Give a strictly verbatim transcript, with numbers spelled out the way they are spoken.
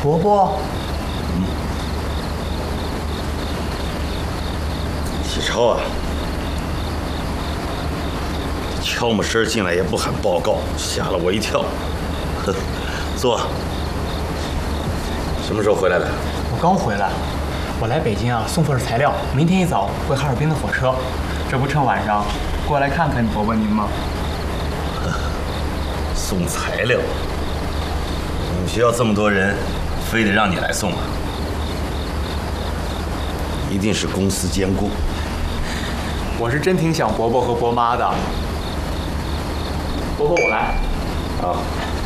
伯伯， 嗯，启超啊，悄没声进来也不喊报告，吓了我一跳。呵，坐。什么时候回来的？ 我刚回来，我来北京啊，送份材料，明天一早回哈尔滨的火车，这不趁晚上过来看看伯伯您吗？ 送材料？你们学校这么多人，非得让你来送啊？一定是公私兼顾。 我是真挺想伯伯和伯妈的。伯伯，我来。 啊。